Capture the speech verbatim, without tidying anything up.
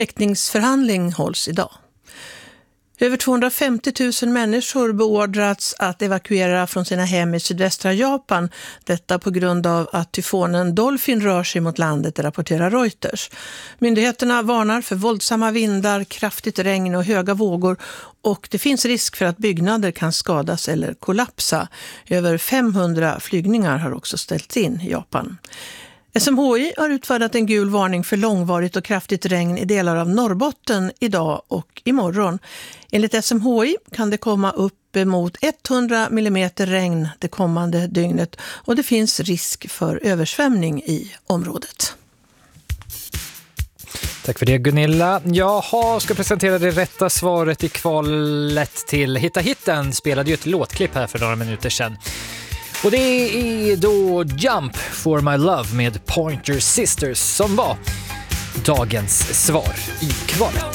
Äktingsförhandling hålls idag. Över tvåhundrafemtio tusen människor beordrats att evakuera från sina hem i sydvästra Japan. Detta på grund av att tyfonen Dolphin rör sig mot landet, rapporterar Reuters. Myndigheterna varnar för våldsamma vindar, kraftigt regn och höga vågor, och det finns risk för att byggnader kan skadas eller kollapsa. Över femhundra flygningar har också ställts in i Japan. S M H I har utfärdat en gul varning för långvarigt och kraftigt regn i delar av Norrbotten idag och imorgon. Enligt S M H I kan det komma upp mot hundra millimeter regn det kommande dygnet, och det finns risk för översvämning i området. Tack för det, Gunilla. Jaha, ska presentera det rätta svaret i kvalet till Hitta Hitten. Spelade ju ett låtklipp här för några minuter sedan. Och det är då Jump for My Love med Pointer Sisters som var dagens svar i kvalet.